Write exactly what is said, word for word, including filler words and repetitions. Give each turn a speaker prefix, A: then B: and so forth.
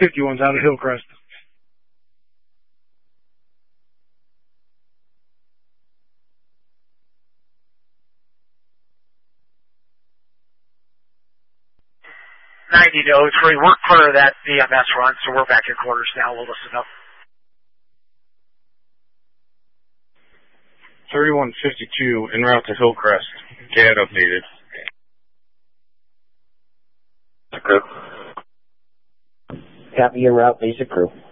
A: fifty-one's out of Hillcrest.
B: ninety to oh three, we're clear of that V M S run, so we're back in quarters now. We'll listen up.
C: thirty-one fifty-two, en route to Hillcrest. G A D updated.
D: Crew. Copy, en route, basic crew.